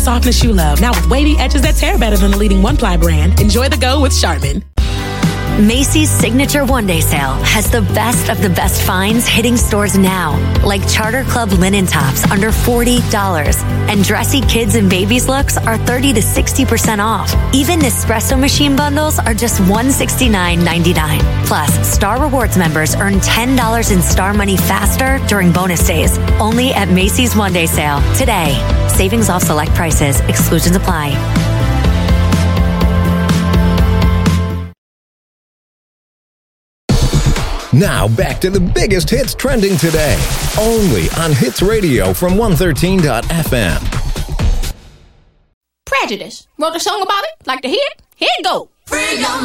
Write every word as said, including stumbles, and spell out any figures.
softness you love. Now with wavy edges that tear better than the leading one-ply brand. Enjoy the go with Charmin. Macy's Signature One Day Sale has the best of the best finds hitting stores now, like Charter Club linen tops under forty dollars, and dressy kids and babies looks are thirty to sixty percent off. Even Nespresso machine bundles are just one hundred sixty-nine ninety-nine. Plus, Star Rewards members earn ten dollars in Star Money faster during bonus days, only at Macy's One Day Sale today. Savings off select prices. Exclusions apply. Now back to the biggest hits trending today, only on Hits Radio from one thirteen dot f m. Prejudice. Wrote a song about it? Like to hear it? Here it go. Free your